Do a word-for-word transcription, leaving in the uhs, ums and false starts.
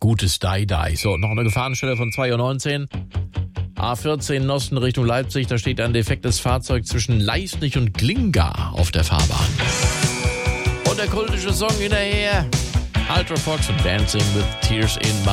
Gutes Die-Die. So, noch eine Gefahrenstelle von zwei Uhr neunzehn. A vierzehn Osten Richtung Leipzig, da steht ein defektes Fahrzeug zwischen Leisnig und Glinga auf der Fahrbahn. Und der kultische Song hinterher. Ultra Fox und Dancing with Tears in My